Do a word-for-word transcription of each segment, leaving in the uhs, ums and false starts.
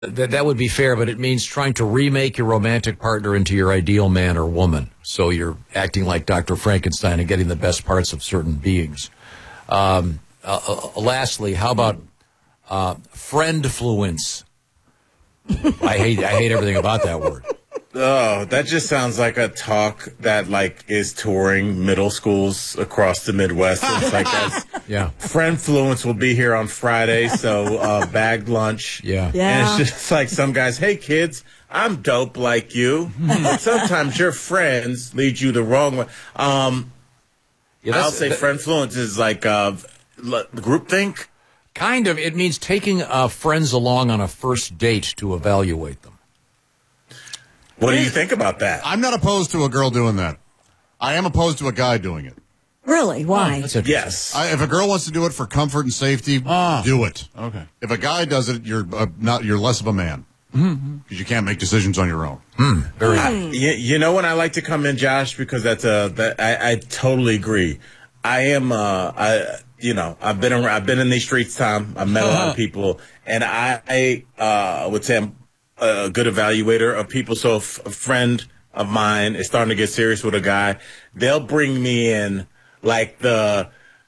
That that would be fair, but it means trying to remake your romantic partner into your ideal man or woman. So you're acting like Doctor Frankenstein and getting the best parts of certain beings. Um, uh, uh, lastly, how about uh, friendfluence? I hate I hate everything about that word. Oh, that just sounds like a talk that like is touring middle schools across the Midwest. It's like that's yeah. Friendfluence will be here on Friday, so uh, bagged lunch. Yeah. yeah, and it's just like some guys. Hey kids, I'm dope like you, but sometimes your friends lead you the wrong way. Um, yeah, I'll say that, friendfluence is like uh, groupthink. Kind of. It means taking uh, friends along on a first date to evaluate them. What do you think about that? I'm not opposed to a girl doing that. I am opposed to a guy doing it. Really? Why? Oh, yes. I, if a girl wants to do it for comfort and safety, ah, do it. Okay. If a guy does it, you're uh, not. You're less of a man because mm-hmm. you can't make decisions on your own. Mm, very. I, you, you know when I like to come in, Josh, because that's a that I, I totally agree. I am. Uh, I you know I've been around, I've been in these streets, Tom. I've met uh-huh. a lot of people, and I, I uh, would say I'm a good evaluator of people. So if a friend of mine is starting to get serious with a guy, they'll bring me in like the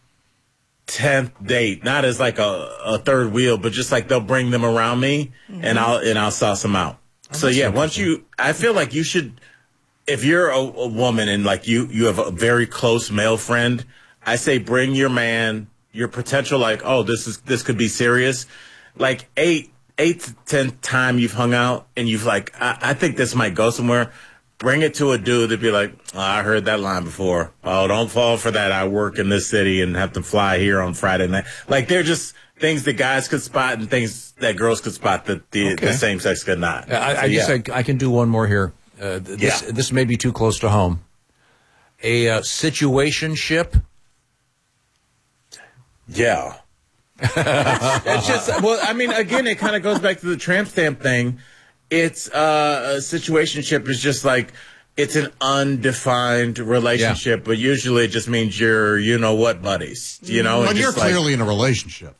tenth date, not as like a, a third wheel, but just like they'll bring them around me mm-hmm. and I'll and I'll sauce them out. Oh, so yeah, once you, I feel like you should, if you're a, a woman and like you you have a very close male friend, I say bring your man, your potential like, oh, this is this could be serious, like eight. eight to tenth time you've hung out and you've like, I, I think this might go somewhere. Bring it to a dude to be like, oh, I heard that line before. Oh, don't fall for that. I work in this city and have to fly here on Friday night. Like, they're just things that guys could spot and things that girls could spot that the, okay. the same sex could not. I, so, I yeah. guess I, I can do one more here. Uh, this, yeah. this may be too close to home. A uh, situationship. Yeah. It's just, well, I mean, again, it kind of goes back to the tramp stamp thing. It's uh, a situationship is just like it's an undefined relationship, yeah. but usually it just means you're, you know what, buddies. You know, but you're like, clearly in a relationship.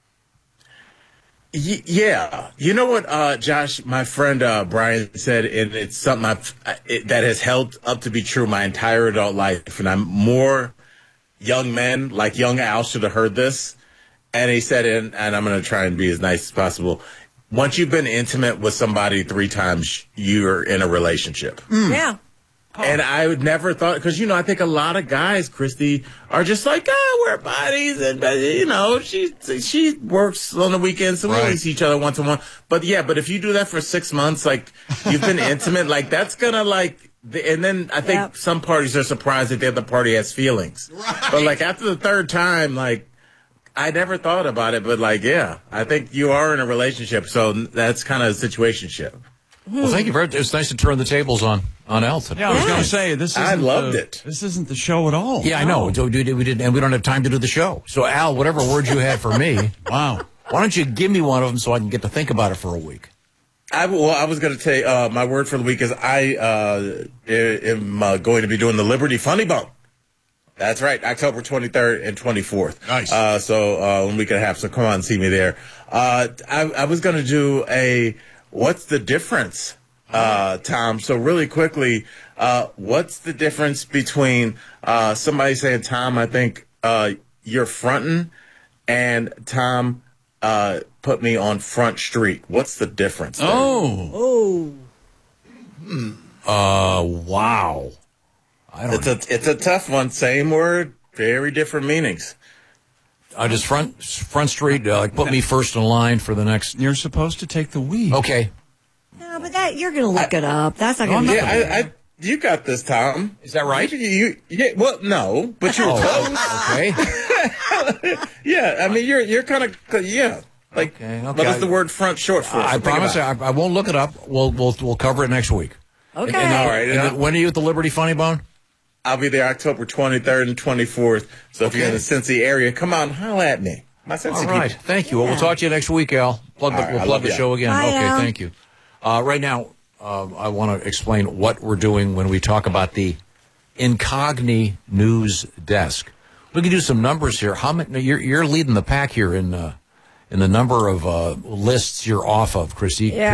Y- yeah, you know what, uh, Josh, my friend uh, Brian said, and it's something I've, it, that has held up to be true my entire adult life, and I'm more young men like young Al should have heard this. And he said, and, and I'm going to try and be as nice as possible. Once you've been intimate with somebody three times, you're in a relationship. Mm. Yeah. Oh. And I would never thought, because, you know, I think a lot of guys, Christy, are just like, ah, we're buddies. And, you know, she she works on the weekends, so we right. only see each other once a month. But, yeah, but if you do that for six months, like, you've been intimate, like, that's going to, like, and then I think yep. some parties are surprised that the other party has feelings. Right. But, like, after the third time, like, I never thought about it, but, like, yeah, I think you are in a relationship, so that's kind of a situationship. Well, thank you very much. It's nice to turn the tables on, on Elton. Yeah, I was going to say, this isn't I loved the, it. This isn't the show at all. Yeah, I know. We did, we did, and we don't have time to do the show. So, Al, whatever words you had for me, wow. Why don't you give me one of them so I can get to think about it for a week? I, well, I was going to say, uh, my word for the week is I uh, am uh, going to be doing the Liberty Funny Bone. That's right, October twenty-third and twenty-fourth. Nice. Uh, so uh, one week and a half, so come on and see me there. Uh, I, I was going to do a what's the difference, uh, Tom? So really quickly, uh, what's the difference between uh, somebody saying, Tom, I think uh, you're fronting, and Tom uh, put me on Front Street. What's the difference there? Oh. Oh. Hmm. Uh, wow. I don't it's a it's a tough one. Same word, very different meanings. I just front front street, uh, like put me first in line for the next. You're supposed to take the week. Okay. No, but that you're going to look I, it up. That's not going to. Yeah, I, I, you got this, Tom. Is that right? You, you yeah, well, no, but you're oh, close. Okay. Yeah, I mean, you're you're kind of yeah. Like, okay, okay. what is the word front short for? I, I promise I, I won't look it up. We'll we'll we'll cover it next week. Okay. And, and, all right. And then, when are you at the Liberty Funny Bone? I'll be there October twenty-third and twenty-fourth. So okay. if you're in the Cincy area, come on, holla at me. My Cincy All right. People. Thank you. Well, we'll talk to you next week, Al. Plug the, right, we'll plug the you. show again. Bye, okay, Al. thank you. Uh, right now, uh, I want to explain what we're doing when we talk about the Incogni News Desk. We can do some numbers here. How many? You're, you're leading the pack here in uh, and the number of uh, lists you're off of, Chrissy. Yeah.